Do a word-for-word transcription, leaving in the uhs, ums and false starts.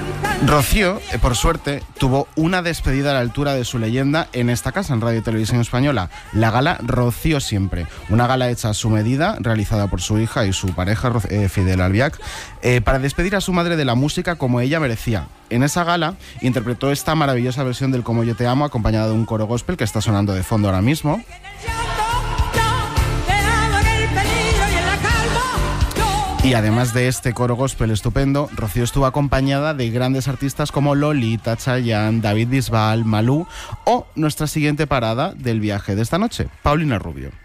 Rocío, eh, por suerte, tuvo una despedida a la altura de su leyenda en esta casa, en Radio y Televisión Española, la gala Rocío Siempre, una gala hecha a su medida, realizada por su hija y su pareja, eh, Fidel Albiac, eh, para despedir a su madre de la música como ella merecía. En esa gala interpretó esta maravillosa versión del Como yo te amo, acompañada de un coro gospel que está sonando de fondo ahora mismo. Y además de este coro gospel estupendo, Rocío estuvo acompañada de grandes artistas como Lolita, Chayanne, David Bisbal, Malú o nuestra siguiente parada del viaje de esta noche, Paulina Rubio.